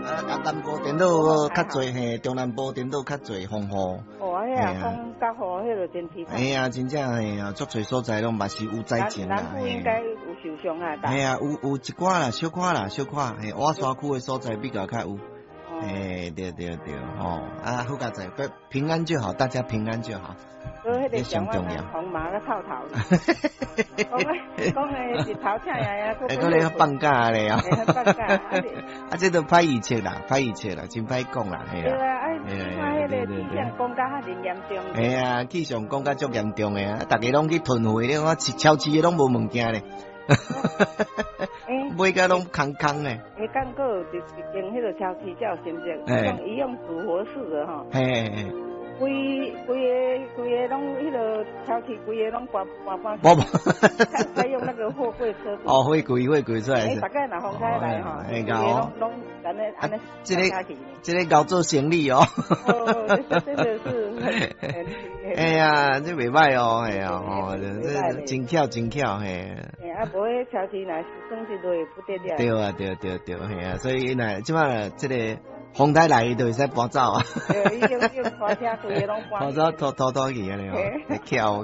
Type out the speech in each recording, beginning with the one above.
南部颠倒较侪嘿，中南部颠倒较侪风雨。 哦，迄啊，风甲雨，迄个真凄惨。 哎呀，真正嘿啊，足侪所在拢嘛是有灾情啦。 南部应该有受伤啊。 哎呀，有一寡啦，小可啦，小可，嘿，瓦山区的所在比较较有。哎，对，吼，啊，好佳哉，平安就好，大家平安就好。 这上重要。红麻个透头。讲诶，日头请呀， 讲咧放假咧啊。 放假。 啊，这都歹预测啦，真歹讲啦，嘿啊。对啊，看迄个气象讲甲较严重。 哎呀，气象讲甲足严重诶啊，大家拢去囤货咧，我超市诶拢无物件咧。买甲拢空空诶。 诶，刚过一间迄个超市叫新竹，伊用煮活式的吼。 嘿。 规个拢迄个超市，规个拢搬。采用那个货柜车。 哦，货柜出来。 大概若放开来吼，规个拢安尼。 这个搞做生意哦。 哦，真的是很。 哎呀，这袂歹哦，系啊，哦，这真巧，嘿。 啊，无迄超市若是算一落不得了。 对，嘿啊，所以呢，即摆这个风台来就会使搬走啊。 对，伊用拖车规个拢搬。 拖走拖去安尼哦，巧。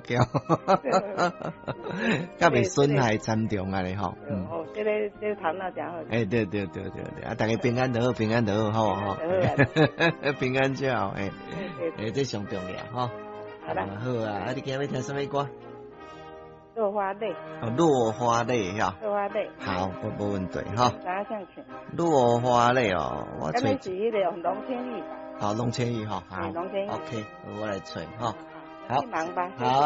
甲袂损害惨重安尼吼。 哦，这个谈了真好。 哎，对，啊，大家平安就好，好。平安就好，哎，这上重要哈。 好啦， 好啊，你今日要听什么歌？ 落花泪。 落花泪哈。 落花泪。 好，没问题哈。 哪像去？ 落花泪哦，我找。 那是迄个龙千玉吧。 好，龙千玉哈。好。 龙千玉。 OK，我来找哈。 好。去忙吧。 好。